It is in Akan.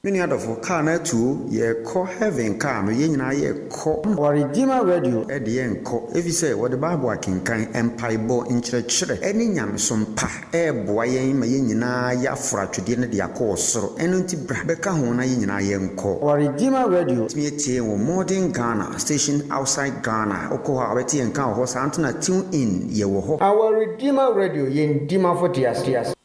Many other for car na too, ye call heaven car, no yen na ye call or Redeemer Radio at the end call. If you say what the Bible can kind empire bo in church, any yam some pa, boy, my yen na ya fra to dinner the accord so, and unti Becca Hona yen na yen call. Or Redeemer Radio, me or modern Ghana, station outside Ghana, Okoha, Betty and Cow, Horse Antona tune in, ye will. Our Redeemer Radio, yen Dima for Tias.